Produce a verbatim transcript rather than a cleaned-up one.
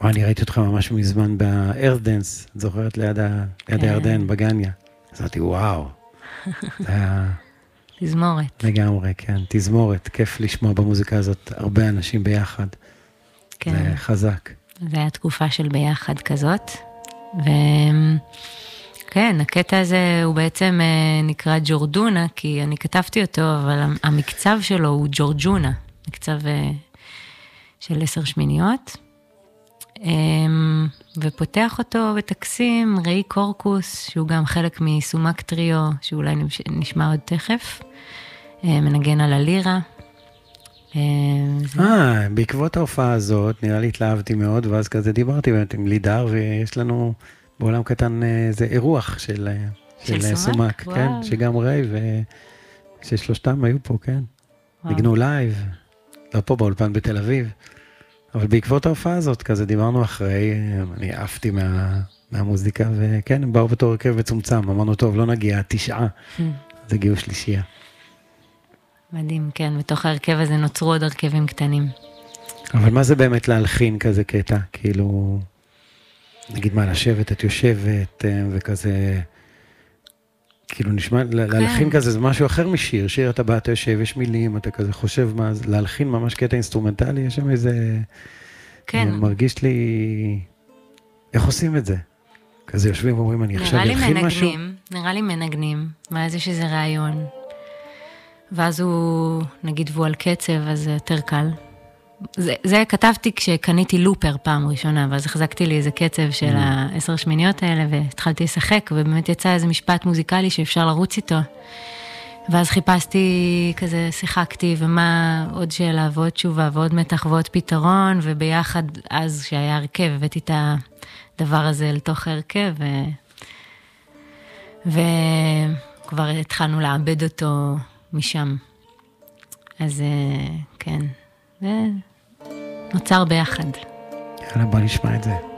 אני ראיתי אותך ממש מזמן ב-Earth Dance, את זוכרת ליד הירדן, בגניה. אז אמרתי, וואו. זה היה... תזמורת. לגמרי, כן, תזמורת. כיף לשמוע במוזיקה הזאת הרבה אנשים ביחד. כן. זה חזק. זה היה תקופה של ביחד כזאת. וכן, הקטע הזה הוא בעצם נקרא ג'ורדונה, כי אני כתבתי אותו, אבל המקצב שלו הוא ג'ורג'ונה. מקצב של עשר שמיניות. ופותח אותו בטקסים ראי קורקוס, שהוא גם חלק מסומק טריו, שאולי נשמע עוד תכף, מנגן על הלירה. אה, בעקבות ההופעה הזאת, נראה לי התלהבתי מאוד, ואז כזה דיברתי באמת עם לידר, ויש לנו בעולם קטן איזה אירוח של, של, של סומק, כן, שגם ראי, וששלושתם היו פה, כן. נגנו לייב, לא פה באולפן בתל אביב. אבל בעקבות ההופעה הזאת, כזה דיברנו אחרי, אני עפתי מה, מהמוזיקה, וכן, הם באו בתור הרכב מצומצם, אמרנו, טוב, לא נגיע, תשעה, אז הגיעו שלישייה. מדהים, כן, בתוך ההרכב הזה נוצרו עוד הרכבים קטנים. אבל מה זה באמת להלחין כזה קטע? כאילו, נגיד מה, לשבת, את יושבת, וכזה, כאילו נשמע, להלחין כזה זה משהו אחר משיר, שיר אתה בא, אתה יושב, יש מילים, אתה כזה חושב מה, להלחין ממש קטע אינסטרומנטלי, יש שם איזה, כן. מרגיש לי, איך עושים את זה? כזה יושבים ואומרים, אני עכשיו אלחין משהו? נראה לי מנגנים, ואז יש איזה רעיון, ואז הוא, נגיד, והוא על קצב, אז זה יותר קל. זה, זה כתבתי כשקניתי לופר פעם ראשונה, ואז החזקתי לי איזה קצב של mm. העשר שמיניות האלה, והתחלתי לשחק, ובאמת יצא איזה משפט מוזיקלי שאפשר לרוץ איתו. ואז חיפשתי, כזה שיחקתי, ומה עוד שאלה, ועוד תשובה, ועוד מתח, ועוד פתרון, וביחד, אז שהיה הרכב, הבאתי את הדבר הזה לתוך הרכב, ו... וכבר התחלנו לעבד אותו משם. אז כן, ונוצר ביחד. יאללה, בוא נשמע את זה.